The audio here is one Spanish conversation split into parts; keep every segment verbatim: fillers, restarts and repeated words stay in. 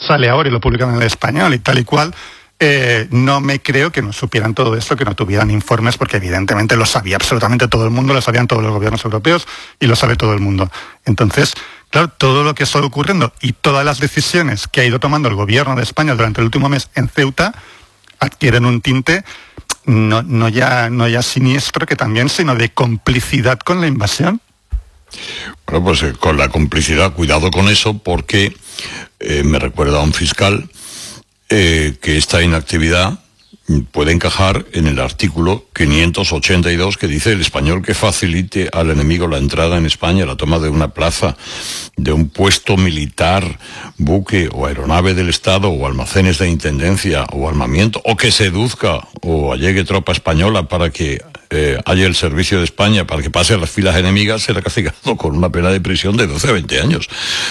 sale ahora y lo publican en El Español y tal y cual, eh, no me creo que no supieran todo esto, que no tuvieran informes, porque evidentemente lo sabía absolutamente todo el mundo, lo sabían todos los gobiernos europeos y lo sabe todo el mundo. Entonces, claro, todo lo que está ocurriendo y todas las decisiones que ha ido tomando el gobierno de España durante el último mes en Ceuta adquieren un tinte no, no, ya, no ya siniestro que también, sino de complicidad con la invasión. Bueno, pues eh, con la complicidad, cuidado con eso, porque eh, me recuerda a un fiscal eh, que esta inactividad puede encajar en el artículo quinientos ochenta y dos que dice: el español que facilite al enemigo la entrada en España, la toma de una plaza, de un puesto militar, buque o aeronave del Estado, o almacenes de intendencia o armamiento, o que seduzca o allegue tropa española para que eh, haya el servicio de España, para que pase a las filas enemigas, será castigado con una pena de prisión de doce a veinte años.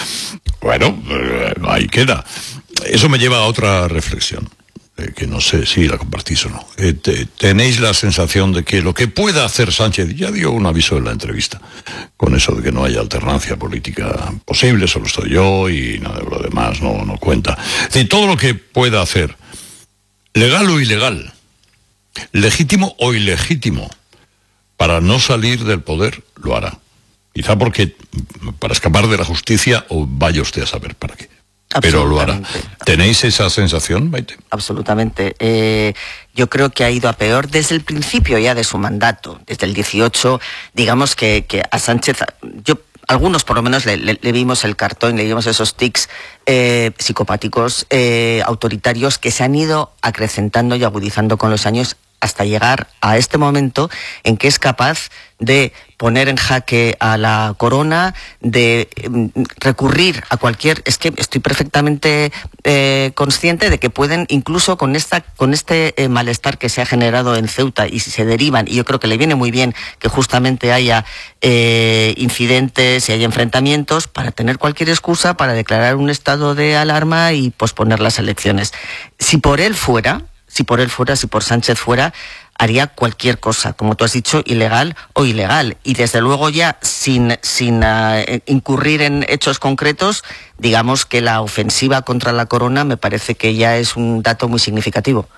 Bueno, eh, ahí queda. Eso me lleva a otra reflexión, Eh, que no sé si la compartís o no. Eh, te, ¿Tenéis la sensación de que lo que pueda hacer Sánchez, ya dio un aviso en la entrevista, con eso de que no haya alternancia política posible, solo estoy yo y nada, lo demás no, no cuenta? Es decir, todo lo que pueda hacer, legal o ilegal, legítimo o ilegítimo, para no salir del poder, lo hará. Quizá porque, para escapar de la justicia, o vaya usted a saber para qué. Pero lo hará. ¿Tenéis esa sensación, Maite? Absolutamente. Eh, yo creo que ha ido a peor desde el principio ya de su mandato, desde el dieciocho, digamos que, que a Sánchez, yo algunos por lo menos le, le, le vimos el cartón, le vimos esos tics eh, psicopáticos, eh, autoritarios, que se han ido acrecentando y agudizando con los años, hasta llegar a este momento en que es capaz de poner en jaque a la corona, de eh, recurrir a cualquier... Es que estoy perfectamente eh, consciente de que pueden, incluso con esta con este eh, malestar que se ha generado en Ceuta, y si se derivan, y yo creo que le viene muy bien que justamente haya eh, incidentes y haya enfrentamientos, para tener cualquier excusa para declarar un estado de alarma y posponer las elecciones. Si por él fuera... Si por él fuera, si por Sánchez fuera, haría cualquier cosa, como tú has dicho, ilegal o ilegal. Y desde luego ya, sin, sin uh, incurrir en hechos concretos, digamos que la ofensiva contra la corona me parece que ya es un dato muy significativo.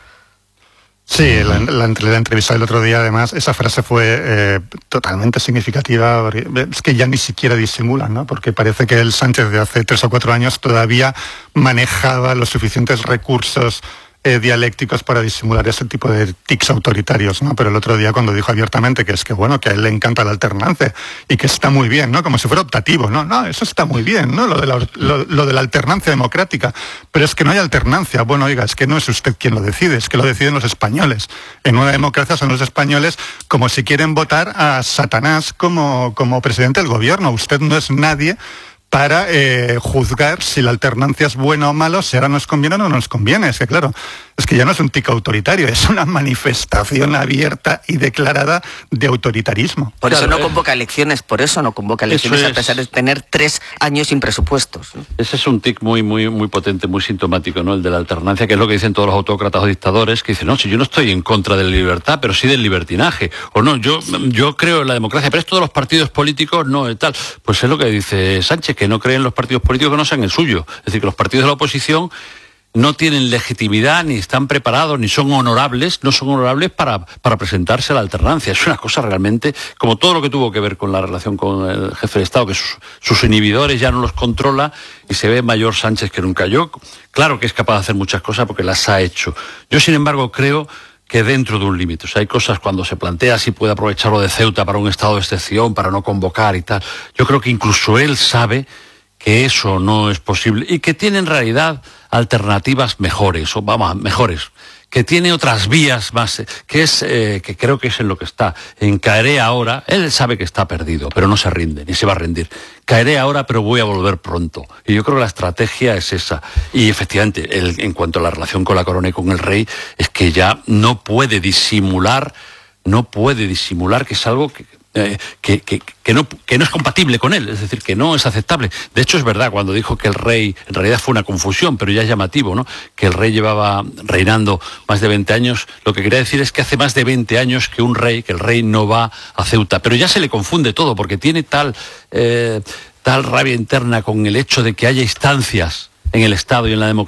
Sí, la, la, la entrevista del otro día, además, esa frase fue eh, totalmente significativa. Es que ya ni siquiera disimulan, ¿no? Porque parece que el Sánchez de hace tres o cuatro años todavía manejaba los suficientes recursos Eh, dialécticos para disimular ese tipo de tics autoritarios, ¿no? Pero el otro día, cuando dijo abiertamente que es que, bueno, que a él le encanta la alternancia y que está muy bien, ¿no? Como si fuera optativo, ¿no? No, eso está muy bien, ¿no? Lo de la, lo, lo de la alternancia democrática. Pero es que no hay alternancia. Bueno, oiga, es que no es usted quien lo decide, es que lo deciden los españoles. En una democracia son los españoles, como si quieren votar a Satanás como, como presidente del gobierno. Usted no es nadie para eh, juzgar si la alternancia es buena o mala, si ahora nos conviene o no nos conviene. Es que claro, es que ya no es un tic autoritario, es una manifestación abierta y declarada de autoritarismo. Por eso claro, no convoca elecciones, por eso no convoca elecciones, es, a pesar de tener tres años sin presupuestos. Ese es un tic muy, muy, muy potente, muy sintomático, ¿no? El de la alternancia, que es lo que dicen todos los autócratas o dictadores, que dicen, no, si yo no estoy en contra de la libertad, pero sí del libertinaje. O no, yo, yo creo en la democracia, pero esto de los partidos políticos no es tal. Pues es lo que dice Sánchez, que no creen en los partidos políticos que no sean el suyo. Es decir, que los partidos de la oposición no tienen legitimidad, ni están preparados, ni son honorables, no son honorables para, para presentarse a la alternancia. Es una cosa realmente, como todo lo que tuvo que ver con la relación con el jefe de Estado, que sus, sus inhibidores ya no los controla y se ve mayor Sánchez que nunca. Yo, claro que es capaz de hacer muchas cosas porque las ha hecho. Yo, sin embargo, creo que dentro de un límite. O sea, hay cosas cuando se plantea si puede aprovecharlo de Ceuta para un estado de excepción, para no convocar y tal. Yo creo que incluso él sabe que eso no es posible y que tiene en realidad alternativas mejores, o vamos, mejores, que tiene otras vías más, que es, eh, que creo que es en lo que está, en caeré ahora. Él sabe que está perdido, pero no se rinde, ni se va a rendir. Caeré ahora, pero voy a volver pronto. Y yo creo que la estrategia es esa. Y efectivamente, él, en cuanto a la relación con la corona y con el rey, es que ya no puede disimular, no puede disimular que es algo que... Eh, que, que, que, no, que no es compatible con él, es decir, que no es aceptable. De hecho, es verdad, cuando dijo que el rey, en realidad fue una confusión, pero ya es llamativo, ¿no? Que el rey llevaba reinando más de veinte años, lo que quería decir es que hace más de veinte años que un rey, que el rey no va a Ceuta, pero ya se le confunde todo, porque tiene tal, eh, tal rabia interna con el hecho de que haya instancias en el Estado y en la democracia,